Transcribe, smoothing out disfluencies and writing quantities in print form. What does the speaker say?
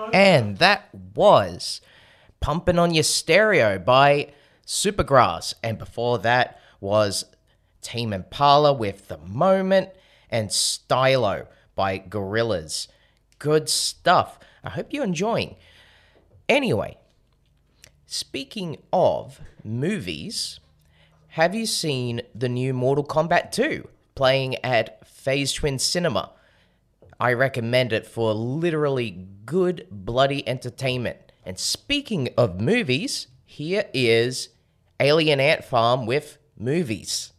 And that was Pumping on Your Stereo by Supergrass. And before that was Tame Impala with The Moment and Stylo by Gorillaz. Good stuff. I hope you're enjoying. Anyway, speaking of movies, have you seen the new Mortal Kombat 2 playing at Phase Twin Cinema? I recommend it for literally good bloody entertainment. And speaking of movies, here is Alien Ant Farm with movies.